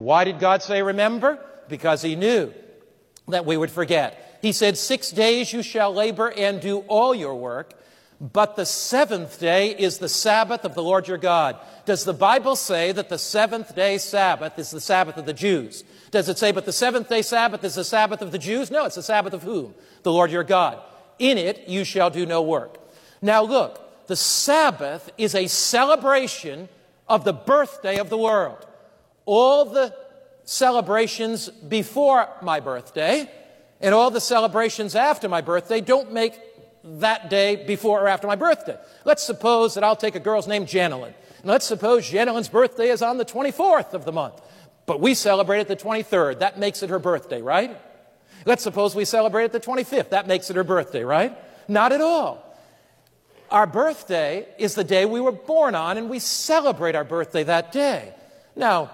Why did God say remember? Because he knew that we would forget. He said, 6 days you shall labor and do all your work, but the seventh day is the Sabbath of the Lord your God. Does the Bible say that the seventh day Sabbath is the Sabbath of the Jews? Does it say, but the seventh day Sabbath is the Sabbath of the Jews? No, it's the Sabbath of whom? The Lord your God. In it you shall do no work. Now look, the Sabbath is a celebration of the birthday of the world. All the celebrations before my birthday and all the celebrations after my birthday don't make that day before or after my birthday. Let's suppose that I'll take a girl's name, Janelyn. And let's suppose Janelyn's birthday is on the 24th of the month, but we celebrate it the 23rd. That makes it her birthday, right? Let's suppose we celebrate it the 25th. That makes it her birthday, right? Not at all. Our birthday is the day we were born on, and we celebrate our birthday that day. Now,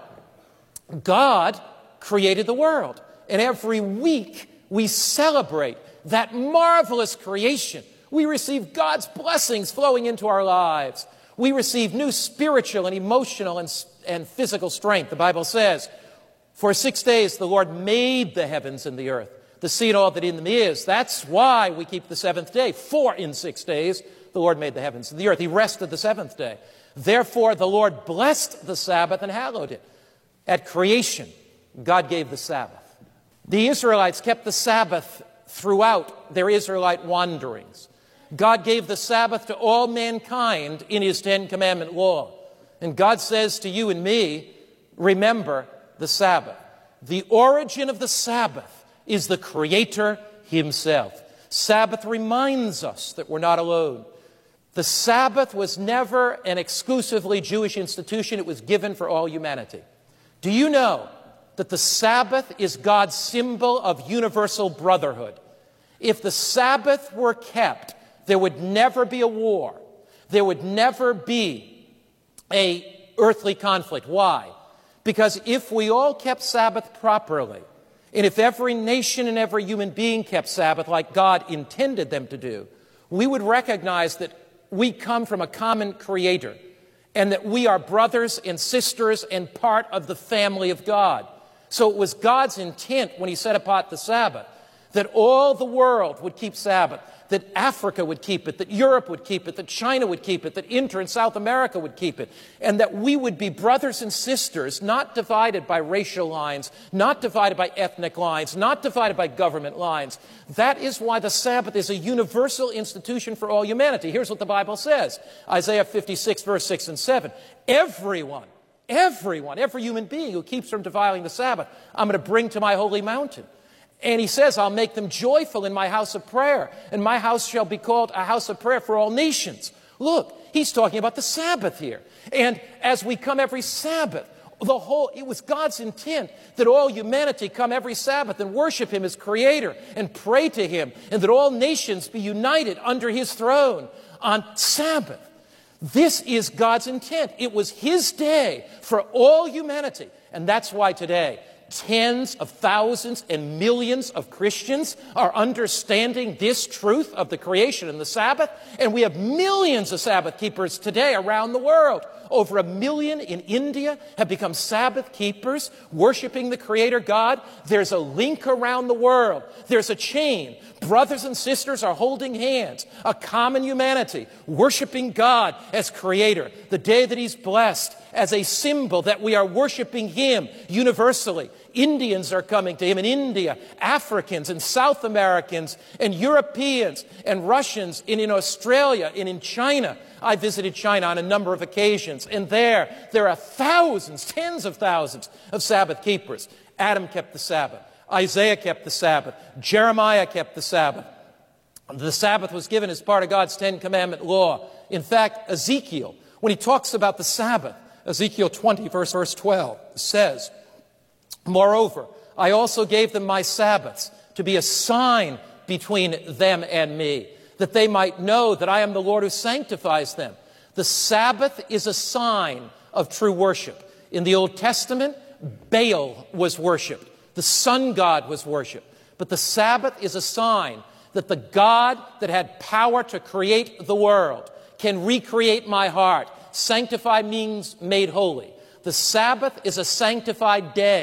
God created the world, and every week we celebrate that marvelous creation. We receive God's blessings flowing into our lives. We receive new spiritual and emotional and physical strength. The Bible says, for 6 days the Lord made the heavens and the earth, the sea and all that in them is. That's why we keep the seventh day. For in 6 days the Lord made the heavens and the earth. He rested the seventh day. Therefore the Lord blessed the Sabbath and hallowed it. At creation, God gave the Sabbath. The Israelites kept the Sabbath throughout their Israelite wanderings. God gave the Sabbath to all mankind in his Ten Commandment law. And God says to you and me, remember the Sabbath. The origin of the Sabbath is the Creator himself. Sabbath reminds us that we're not alone. The Sabbath was never an exclusively Jewish institution. It was given for all humanity. Do you know that the Sabbath is God's symbol of universal brotherhood? If the Sabbath were kept, there would never be a war. There would never be an earthly conflict. Why? Because if we all kept Sabbath properly, and if every nation and every human being kept Sabbath like God intended them to do, we would recognize that we come from a common Creator and that we are brothers and sisters and part of the family of God. So it was God's intent when he set apart the Sabbath that all the world would keep Sabbath, that Africa would keep it, that Europe would keep it, that China would keep it, that Inter and South America would keep it, and that we would be brothers and sisters, not divided by racial lines, not divided by ethnic lines, not divided by government lines. That is why the Sabbath is a universal institution for all humanity. Here's what the Bible says, Isaiah 56, verse 6 and 7. Everyone, every human being who keeps from defiling the Sabbath, I'm going to bring to my holy mountain. And he says, I'll make them joyful in my house of prayer, and my house shall be called a house of prayer for all nations. Look, he's talking about the Sabbath here. And as we come every Sabbath, it was God's intent that all humanity come every Sabbath and worship him as Creator and pray to him, and that all nations be united under his throne on Sabbath. This is God's intent. It was his day for all humanity. And that's why today, tens of thousands and millions of Christians are understanding this truth of the creation and the Sabbath. And we have millions of Sabbath keepers today around the world. Over 1 million in India have become Sabbath keepers, worshiping the Creator God. There's a link around the world. There's a chain. Brothers and sisters are holding hands, a common humanity, worshiping God as Creator, the day that he's blessed, as a symbol that we are worshiping him universally. Indians are coming to him in India, Africans and South Americans and Europeans and Russians, and in Australia and in China. I visited China on a number of occasions, and there are thousands, tens of thousands of Sabbath keepers. Adam kept the Sabbath. Isaiah kept the Sabbath. Jeremiah kept the Sabbath. The Sabbath was given as part of God's Ten Commandment law. In fact, Ezekiel, when he talks about the Sabbath, Ezekiel 20, verse 12, says, moreover, I also gave them my Sabbaths to be a sign between them and me, that they might know that I am the Lord who sanctifies them. The Sabbath is a sign of true worship. In the Old Testament, Baal was worshipped. The sun god was worshipped. But the Sabbath is a sign that the God that had power to create the world can recreate my heart. Sanctify means made holy. The Sabbath is a sanctified day.